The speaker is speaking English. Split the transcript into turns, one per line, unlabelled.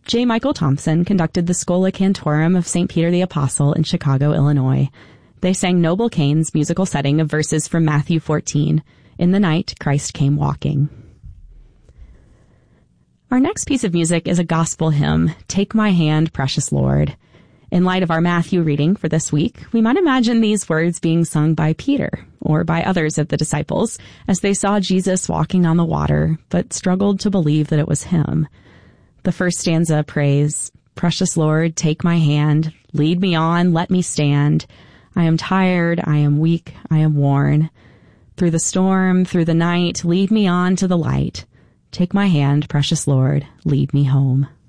J. Michael Thompson conducted the Schola Cantorum of St. Peter the Apostle in Chicago, Illinois. They sang Noble Cain's musical setting of verses from Matthew 14, "In the night Christ came walking." Our next piece of music is a gospel hymn, "Take My Hand, Precious Lord." In light of our Matthew reading for this week, we might imagine these words being sung by Peter or by others of the disciples as they saw Jesus walking on the water, but struggled to believe that it was him. The first stanza prays, "Precious Lord, take my hand, lead me on, let me stand. I am tired, I am weak, I am worn. Through the storm, through the night, lead me on to the light. Take my hand, precious Lord, lead me home."